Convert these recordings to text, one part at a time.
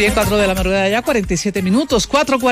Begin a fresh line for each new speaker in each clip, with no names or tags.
Bien, 4 de la madrugada ya, 47 minutos,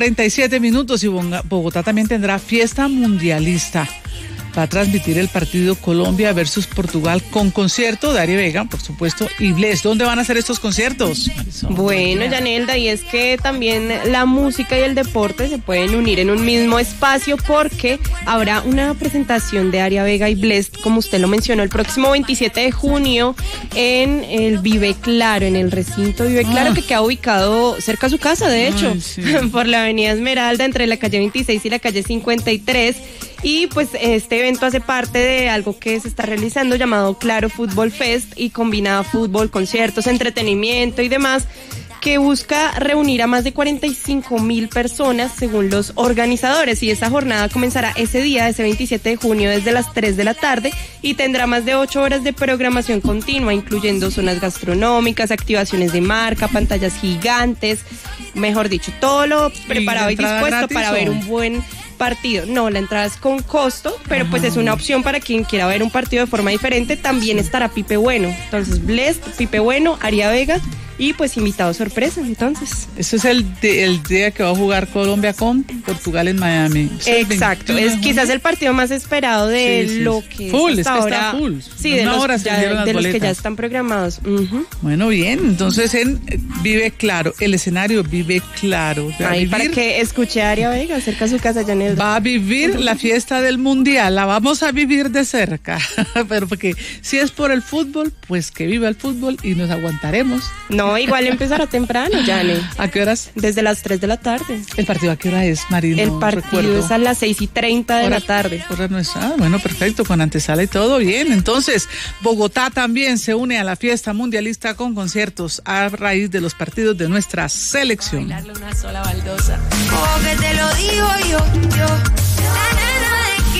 4:47 y Bogotá también tendrá fiesta mundialista. Va a transmitir el partido Colombia versus Portugal con concierto de Ari Vega, por supuesto, y Bless. ¿Dónde van a hacer estos conciertos, Marisol?
Bueno, Yanelda, y es que también la música y el deporte se pueden unir en un mismo espacio porque habrá una presentación de Ari Vega y Bless, como usted lo mencionó, el próximo 27 de junio en el Vive Claro, en el recinto Vive Claro, que queda ubicado cerca a su casa, de hecho,
sí.
por la avenida Esmeralda, entre la calle 26 y la calle 53. Y pues este evento hace parte de algo que se está realizando llamado Claro Fútbol Fest y combina fútbol, conciertos, entretenimiento y demás, que busca reunir a más de 45,000 personas según los organizadores, y esa jornada comenzará ese día, ese 27 de junio, desde las 3 de la tarde y tendrá más de 8 horas de programación continua, incluyendo zonas gastronómicas, activaciones de marca, pantallas gigantes, mejor dicho, todo lo preparado y dispuesto para ver un buen partido. No, la entrada es con costo, pero pues es una opción para quien quiera ver un partido de forma diferente. También estará Pipe Bueno, entonces Bless, Pipe Bueno, Ari Vega y pues invitado sorpresa, entonces.
Ese es el día que va a jugar Colombia con Portugal en Miami.
Exacto, es quizás el partido más esperado de lo que
full,
hasta ahora.
Está full.
Sí, de los que ya están programados.
Bueno, bien, entonces en Vive Claro, el escenario Vive Claro.
Ahí para que escuche a Ari Vega cerca de su casa, Yanelda.
Va a vivir la fiesta del Mundial, la vamos a vivir de cerca, pero porque si es por el fútbol, pues que viva el fútbol y nos aguantaremos.
No, igual empezará temprano, Yane.
¿A qué horas?
Desde las 3 de la tarde.
¿El partido a qué hora es, Marina?
El partido es a las 6:30 de la tarde.
Hora nuestra. Bueno, perfecto, con antesala y todo bien. Entonces, Bogotá también se une a la fiesta mundialista con conciertos a raíz de los partidos de nuestra selección.
Bailarle una sola baldosa. Oh, que te lo digo yo. La nena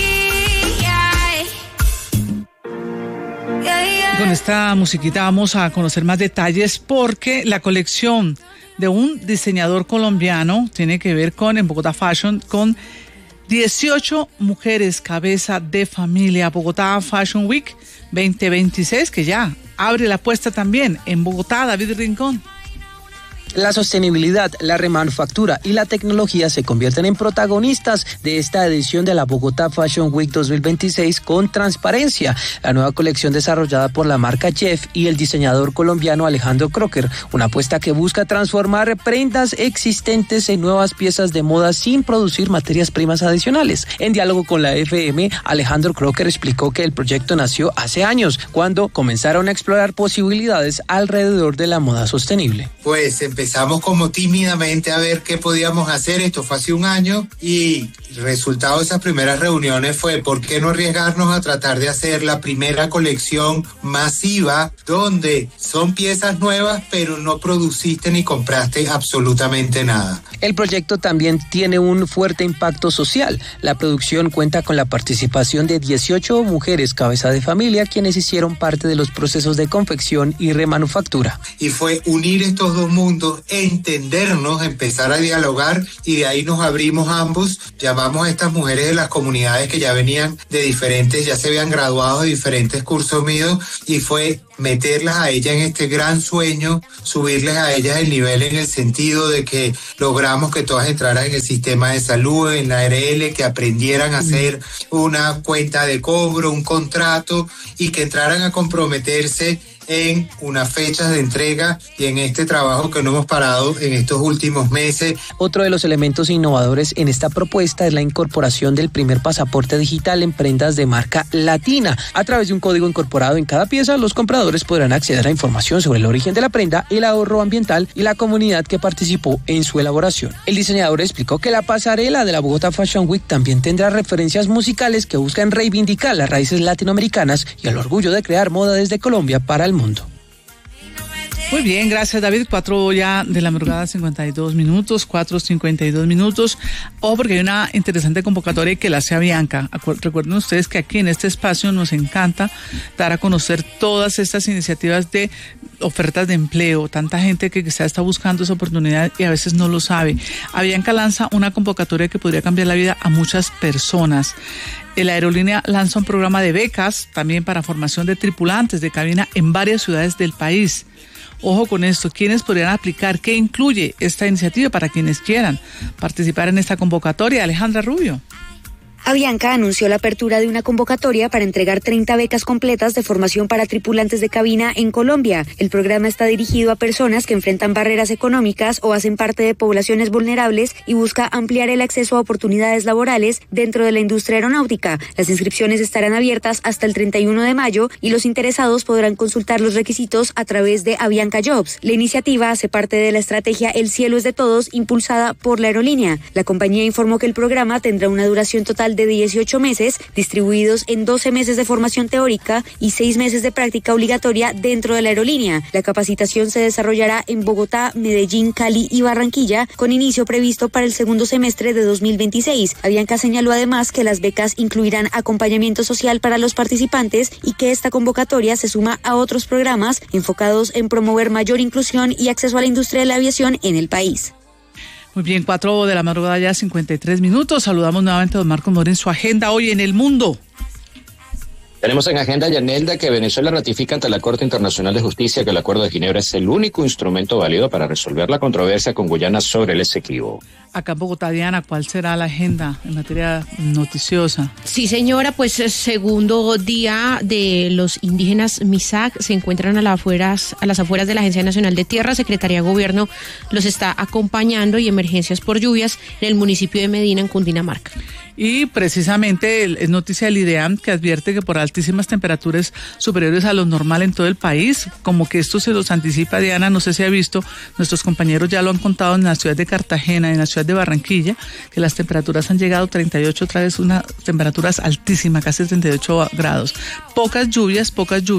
de aquí,
Con esta musiquita vamos a conocer más detalles porque la colección de un diseñador colombiano tiene que ver con, en Bogotá Fashion, con 18 mujeres cabeza de familia. Bogotá Fashion Week 2026, que ya abre la puesta también en Bogotá. David Rincón.
La sostenibilidad, la remanufactura y la tecnología se convierten en protagonistas de esta edición de la Bogotá Fashion Week 2026 con transparencia. La nueva colección desarrollada por la marca Jeff y el diseñador colombiano Alejandro Crocker, una apuesta que busca transformar prendas existentes en nuevas piezas de moda sin producir materias primas adicionales. En diálogo con la FM, Alejandro Crocker explicó que el proyecto nació hace años, cuando comenzaron a explorar posibilidades alrededor de la moda sostenible.
Pues empezamos como tímidamente a ver qué podíamos hacer. Esto fue hace un año y el resultado de esas primeras reuniones fue ¿por qué no arriesgarnos a tratar de hacer la primera colección masiva donde son piezas nuevas pero no produciste ni compraste absolutamente nada?
El proyecto también tiene un fuerte impacto social. La producción cuenta con la participación de 18 mujeres cabeza de familia quienes hicieron parte de los procesos de confección y remanufactura.
Y fue unir estos dos mundos, entendernos, empezar a dialogar y de ahí nos abrimos ambos. Llamamos a estas mujeres de las comunidades que ya venían de diferentes, ya se habían graduado de diferentes cursos míos y fue meterlas a ellas en este gran sueño, subirles a ellas el nivel en el sentido de que logramos que todas entraran en el sistema de salud, en la ARL, que aprendieran a hacer una cuenta de cobro, un contrato y que entraran a comprometerse en unas fechas de entrega y en este trabajo que no hemos parado en estos últimos meses.
Otro de los elementos innovadores en esta propuesta es la incorporación del primer pasaporte digital en prendas de marca latina. A través de un código incorporado en cada pieza, los compradores podrán acceder a información sobre el origen de la prenda, el ahorro ambiental y la comunidad que participó en su elaboración. El diseñador explicó que la pasarela de la Bogotá Fashion Week también tendrá referencias musicales que buscan reivindicar las raíces latinoamericanas y el orgullo de crear moda desde Colombia para el mundo.
Muy bien, gracias David. 4 ya de la madrugada, 52 minutos, 4:52 minutos. Porque hay una interesante convocatoria que la hace Bianca. Recuerden ustedes que aquí en este espacio nos encanta dar a conocer todas estas iniciativas de ofertas de empleo. Tanta gente que quizá está buscando esa oportunidad y a veces no lo sabe. Avianca lanza una convocatoria que podría cambiar la vida a muchas personas. La aerolínea lanza un programa de becas también para formación de tripulantes de cabina en varias ciudades del país. Ojo con esto, ¿quiénes podrían aplicar? ¿Qué incluye esta iniciativa para quienes quieran participar en esta convocatoria? Alejandra Rubio.
Avianca anunció la apertura de una convocatoria para entregar 30 becas completas de formación para tripulantes de cabina en Colombia. El programa está dirigido a personas que enfrentan barreras económicas o hacen parte de poblaciones vulnerables y busca ampliar el acceso a oportunidades laborales dentro de la industria aeronáutica. Las inscripciones estarán abiertas hasta el 31 de mayo y los interesados podrán consultar los requisitos a través de Avianca Jobs. La iniciativa hace parte de la estrategia El cielo es de todos, impulsada por la aerolínea. La compañía informó que el programa tendrá una duración total de 18 meses, distribuidos en 12 meses de formación teórica y 6 meses de práctica obligatoria dentro de la aerolínea. La capacitación se desarrollará en Bogotá, Medellín, Cali y Barranquilla, con inicio previsto para el segundo semestre de 2026. Avianca señaló además que las becas incluirán acompañamiento social para los participantes y que esta convocatoria se suma a otros programas enfocados en promover mayor inclusión y acceso a la industria de la aviación en el país.
Muy bien, 4 de la madrugada ya, 53 minutos. Saludamos nuevamente a don Marcos Mora en su agenda hoy en el mundo.
Tenemos en agenda, Yanelda, que Venezuela ratifica ante la Corte Internacional de Justicia que el Acuerdo de Ginebra es el único instrumento válido para resolver la controversia con Guyana sobre el Esequibo.
Acá en Bogotá, Diana, ¿cuál será la agenda en materia noticiosa?
Sí, señora, pues segundo día de los indígenas Misak se encuentran a las afueras de la Agencia Nacional de Tierra. Secretaría de Gobierno los está acompañando y emergencias por lluvias en el municipio de Medina, en Cundinamarca.
Y precisamente es noticia del IDEAM que advierte que por altísimas temperaturas superiores a lo normal en todo el país, como que esto se los anticipa, Diana, no sé si ha visto, nuestros compañeros ya lo han contado en la ciudad de Cartagena, en la ciudad de Barranquilla, que las temperaturas han llegado a 38, otra vez unas temperaturas altísimas, casi 38 grados. Pocas lluvias,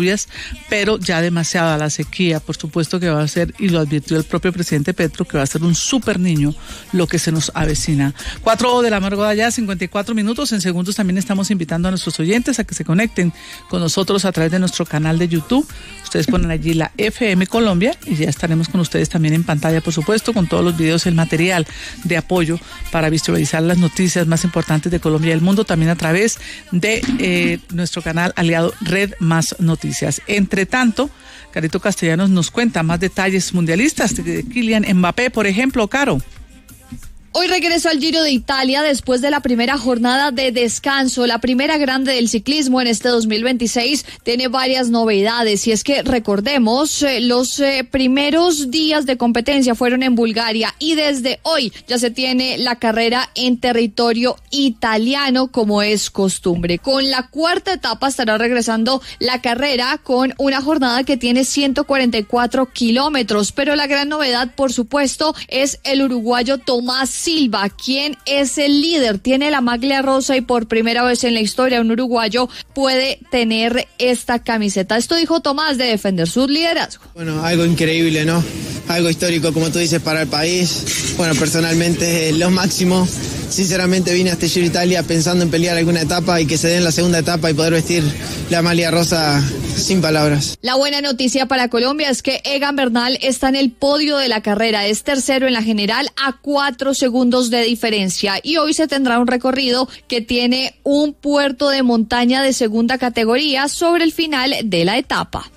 pero ya demasiada la sequía, por supuesto que va a ser, y lo advirtió el propio presidente Petro, que va a ser un súper niño lo que se nos avecina. 4 de la madrugada ya, 54 minutos. En segundos también estamos invitando a nuestros oyentes a que se conecten con nosotros a través de nuestro canal de YouTube. Ustedes ponen allí la FM Colombia y ya estaremos con ustedes también en pantalla, por supuesto, con todos los videos, el material de apoyo para visualizar las noticias más importantes de Colombia y el mundo, también a través de nuestro canal aliado Red Más Noticias. Entre tanto, Carito Castellanos nos cuenta más detalles mundialistas de Kylian Mbappé, por ejemplo, Caro.
Hoy regresó al Giro de Italia después de la primera jornada de descanso, la primera grande del ciclismo en este 2026. Tiene varias novedades y es que recordemos, los primeros días de competencia fueron en Bulgaria y desde hoy ya se tiene la carrera en territorio italiano como es costumbre. Con la cuarta etapa estará regresando la carrera con una jornada que tiene 144 kilómetros, pero la gran novedad, por supuesto, es el uruguayo Tomás Silva, quien es el líder, tiene la maglia rosa y por primera vez en la historia un uruguayo puede tener esta camiseta. Esto dijo Tomás de defender su liderazgo.
Bueno, algo increíble, ¿no? Algo histórico, como tú dices, para el país. Bueno, personalmente lo máximo. Sinceramente vine a este Giro Italia pensando en pelear alguna etapa y que se den la segunda etapa y poder vestir la maglia rosa sin palabras.
La buena noticia para Colombia es que Egan Bernal está en el podio de la carrera, es tercero en la general a 4 segundos de diferencia y hoy se tendrá un recorrido que tiene un puerto de montaña de segunda categoría sobre el final de la etapa.